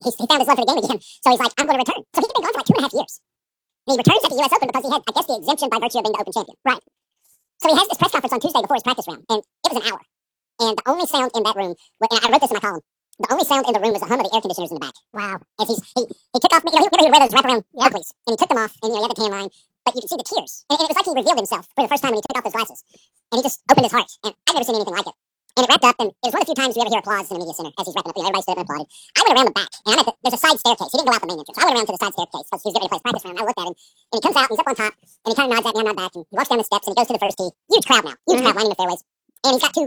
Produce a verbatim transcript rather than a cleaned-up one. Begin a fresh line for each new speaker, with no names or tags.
he's, he found his love for the game again. So he's like, I'm going to return. So he could be gone for like two and a half years. And he returns at the U S Open because he had, I guess, the exemption by virtue of being the Open champion. Right. So he has this press conference on Tuesday before his practice round, and it was an hour. And the only sound in that room, and I wrote this in my column, the only sound in the room was the hum of the air conditioners in the back. Wow. As he's, he, he took off, you know, he, he wear those wraparound Oakleys, and he took them off, and, you know, he had the tan line, but you could see the tears. And, and it was like he revealed himself for the first time when he took off his glasses. And he just opened his heart, and I've never seen anything like it. And it wrapped up, and it was one of the few times we ever hear applause in the media center as he's wrapping up. You know, everybody stood up and applauded. I went around the back, and I'm at the, there's a side staircase. He didn't go out the main entrance. I went around to the side staircase because he was getting ready to play his practice round. I looked at him, and he comes out, and he's up on top, and he kind of nods at me, I nod back, and he walks down the steps, and he goes to the first tee. Huge crowd now, huge mm-hmm. crowd lining the fairways. And he's got two